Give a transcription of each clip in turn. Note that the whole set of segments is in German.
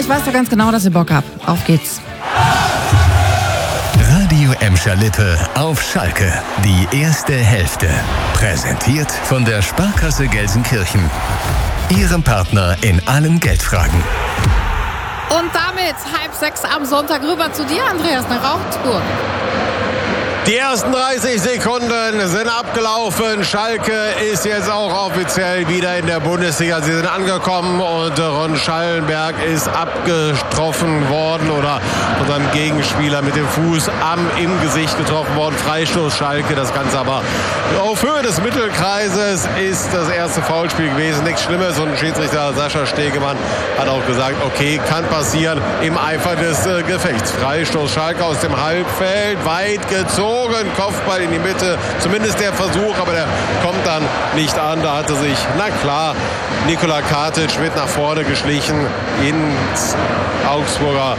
weiß doch ganz genau, dass ihr Bock habt. Auf geht's. Radio Emscher Lippe auf Schalke. Die erste Hälfte. Präsentiert von der Sparkasse Gelsenkirchen. Ihrem Partner in allen Geldfragen. Und damit 5:30 am Sonntag rüber zu dir, Andreas, nach Augsburg. Die ersten 30 Sekunden sind abgelaufen. Schalke ist jetzt auch offiziell wieder in der Bundesliga. Sie sind angekommen und Ron Schallenberg ist abgetroffen worden oder unseren Gegenspieler mit dem Fuß im Gesicht getroffen worden. Freistoß Schalke. Das Ganze aber auf Höhe des Mittelkreises ist das erste Foulspiel gewesen. Nichts Schlimmes. Und Schiedsrichter Sascha Stegemann hat auch gesagt, okay, kann passieren im Eifer des Gefechts. Freistoß Schalke aus dem Halbfeld. Weit gezogen. Kopfball in die Mitte, zumindest der Versuch, aber der kommt dann nicht an. Da hatte sich, na klar, Nikola Katic mit nach vorne geschlichen ins Augsburger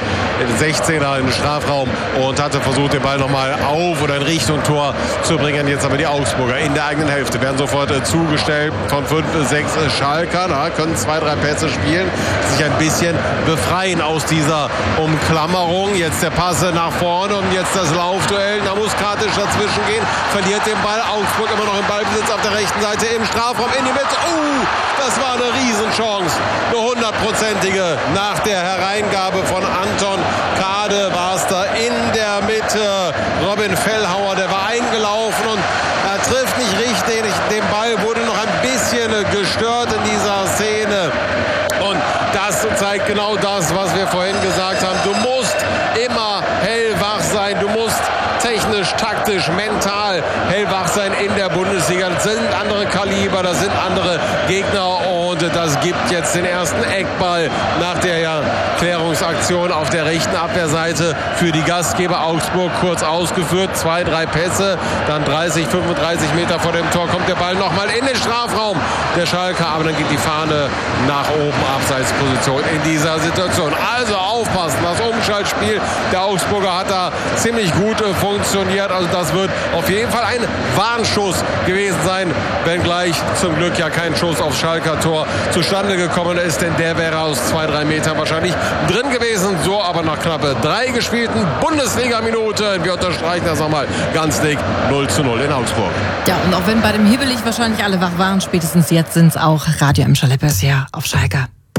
16er in den Strafraum und hatte versucht, den Ball nochmal auf oder in Richtung Tor zu bringen. Jetzt aber die Augsburger in der eigenen Hälfte werden sofort zugestellt von 5, 6 Schalkern. Können 2, 3 Pässe spielen, sich ein bisschen befreien aus dieser Umklammerung. Jetzt der Pass nach vorne und jetzt das Laufduell. Da muss Katic dazwischen gehen, verliert den Ball. Augsburg immer noch im Ballbesitz auf der rechten Seite im Strafraum in die Mitte. Das war eine Riesenchance. Eine 100-prozentige nach der Hereingabe von Anton Kade war es da in der Mitte. Robin Fellhauer, der war eingelaufen und er trifft nicht richtig. Den Ball wurde noch ein bisschen gestört in dieser Szene. Und das zeigt genau das, was wir vorhin gesagt haben. Du musst immer hellwach sein. Du musst technisch, taktisch, mental hellwach sein in der Bundesliga. Das sind andere Kaliber, das sind andere Gegner und das gibt jetzt den ersten Eckball nach der Klärungsaktion auf der rechten Abwehrseite für die Gastgeber Augsburg. Kurz ausgeführt, 2, 3 Pässe, dann 30, 35 Meter vor dem Tor kommt der Ball nochmal in den Strafraum der Schalker, aber dann geht die Fahne nach oben, Abseitsposition in dieser Situation. Also aufpassen, das Umschaltspiel der Augsburger hat da ziemlich gut funktioniert. Also das wird auf jeden Fall ein Warnschuss gewesen sein, wenngleich zum Glück ja kein Schuss aufs Schalker Tor zustande gekommen ist, denn der wäre aus 2, 3 Metern wahrscheinlich drin gewesen. So aber nach knappe 3 gespielten Bundesliga-Minuten. Wir unterstreichen das nochmal ganz dick. 0:0 in Augsburg. Ja, und auch wenn bei dem Hibbelig wahrscheinlich alle wach waren, spätestens jetzt sind es auch. Radio Emscher Lippe ist hier auf Schalke.